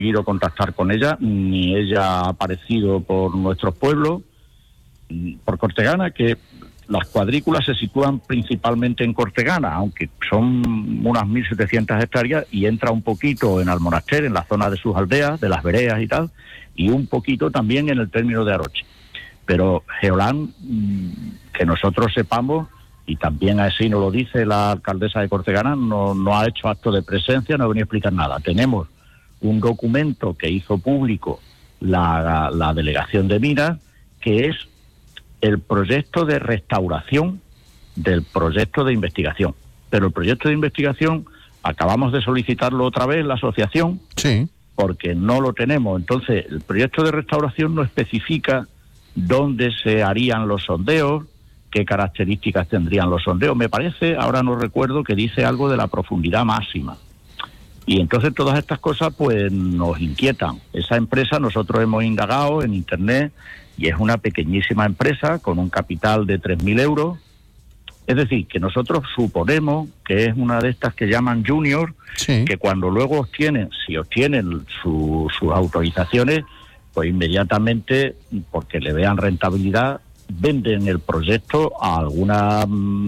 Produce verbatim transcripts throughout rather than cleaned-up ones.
conseguido contactar con ella, ni ella ha aparecido por nuestros pueblos, por Cortegana, que las cuadrículas se sitúan principalmente en Cortegana, aunque son unas mil setecientas hectáreas, y entra un poquito en Almonaster, en la zona de sus aldeas, de las veredas y tal, y un poquito también en el término de Aroche. Pero Geolán, que nosotros sepamos, y también así nos lo dice la alcaldesa de Cortegana, no, no ha hecho acto de presencia, no ha venido a explicar nada. Tenemos un documento que hizo público la, la delegación de Minas, que es el proyecto de restauración del proyecto de investigación. Pero el proyecto de investigación acabamos de solicitarlo otra vez la asociación, sí, porque no lo tenemos. Entonces, el proyecto de restauración no especifica dónde se harían los sondeos, qué características tendrían los sondeos. Me parece, ahora no recuerdo, que dice algo de la profundidad máxima. Y entonces todas estas cosas pues nos inquietan. Esa empresa nosotros hemos indagado en internet y es una pequeñísima empresa con un capital de tres mil euros. Es decir, que nosotros suponemos que es una de estas que llaman junior, sí, que cuando luego obtienen, si obtienen su, sus autorizaciones, pues inmediatamente, porque le vean rentabilidad, venden el proyecto a alguna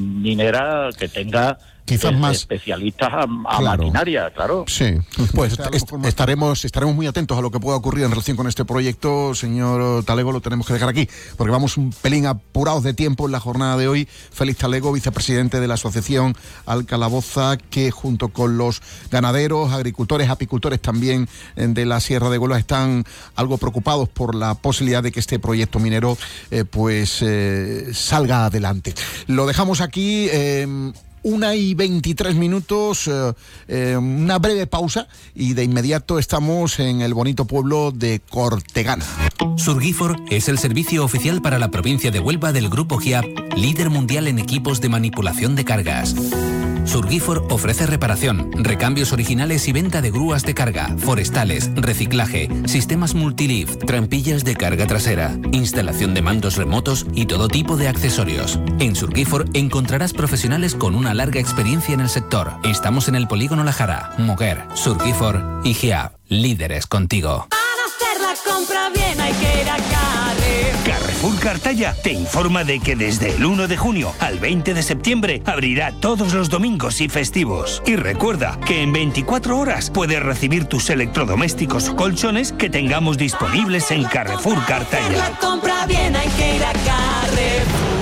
minera que tenga quizás más especialistas a, a claro. maquinaria, claro. Sí, pues est estaremos estaremos muy atentos a lo que pueda ocurrir en relación con este proyecto, señor Talego. Lo tenemos que dejar aquí, porque vamos un pelín apurados de tiempo en la jornada de hoy. Félix Talego, vicepresidente de la asociación Alcalaboza, que junto con los ganaderos, agricultores, apicultores también de la Sierra de Huelva están algo preocupados por la posibilidad de que este proyecto minero eh, pues eh, salga adelante. Lo dejamos aquí. Eh, Una y veintitrés minutos, eh, eh, una breve pausa y de inmediato estamos en el bonito pueblo de Cortegana. Surgifor es el servicio oficial para la provincia de Huelva del Grupo Giap, líder mundial en equipos de manipulación de cargas. Surgifor ofrece reparación, recambios originales y venta de grúas de carga, forestales, reciclaje, sistemas multilift, trampillas de carga trasera, instalación de mandos remotos y todo tipo de accesorios. En Surgifor encontrarás profesionales con una larga experiencia en el sector. Estamos en el Polígono La Jara, Moguer, Surgifor y Giap, líderes contigo. Para hacer la compra bien hay que ir a Carrefour. Carrefour Cartaya te informa de que desde el uno de junio al veinte de septiembre abrirá todos los domingos y festivos. Y recuerda que en veinticuatro horas puedes recibir tus electrodomésticos o colchones que tengamos disponibles en Carrefour Cartaya. Para hacer la compra bien hay que ir a Carrefour.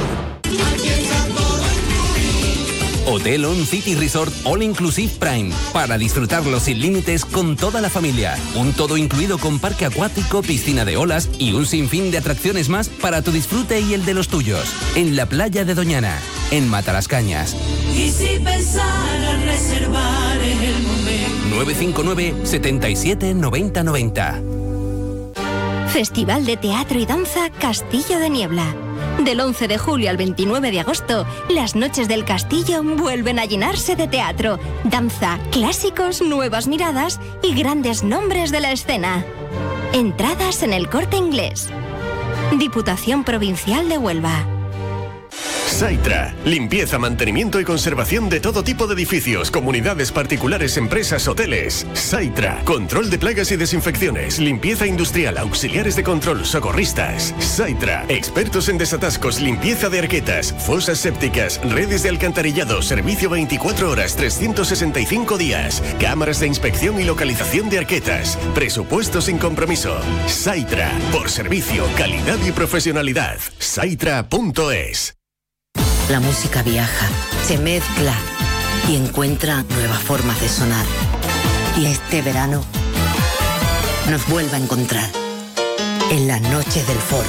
Hotel On City Resort All Inclusive Prime, para disfrutarlo sin límites con toda la familia. Un todo incluido con parque acuático, piscina de olas y un sinfín de atracciones más para tu disfrute y el de los tuyos. En la playa de Doñana, en Matalascañas. Y si pensaras reservar en el momento. nueve cinco nueve, setenta y siete, noventa noventa. Festival de Teatro y Danza Castillo de Niebla. Del once de julio al veintinueve de agosto, las noches del castillo vuelven a llenarse de teatro, danza, clásicos, nuevas miradas y grandes nombres de la escena. Entradas en el Corte Inglés. Diputación Provincial de Huelva. Saitra, limpieza, mantenimiento y conservación de todo tipo de edificios, comunidades particulares, empresas, hoteles. Saitra, control de plagas y desinfecciones, limpieza industrial, auxiliares de control, socorristas. Saitra, expertos en desatascos, limpieza de arquetas, fosas sépticas, redes de alcantarillado, servicio veinticuatro horas, trescientos sesenta y cinco días, cámaras de inspección y localización de arquetas, presupuesto sin compromiso. Saitra, por servicio, calidad y profesionalidad. Saitra punto es. La música viaja, se mezcla y encuentra nuevas formas de sonar. Y este verano nos vuelve a encontrar en las noches del Foro.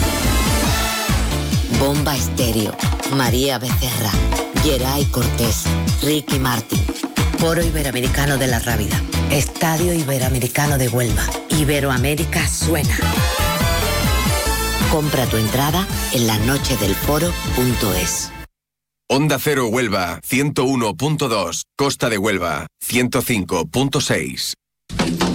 Bomba Estéreo, María Becerra, Geray Cortés, Ricky Martin, Foro Iberoamericano de la Rábida, Estadio Iberoamericano de Huelva, Iberoamérica suena. Compra tu entrada en las noches del foro punto es. Onda Cero Huelva, ciento uno punto dos, Costa de Huelva, ciento cinco punto seis.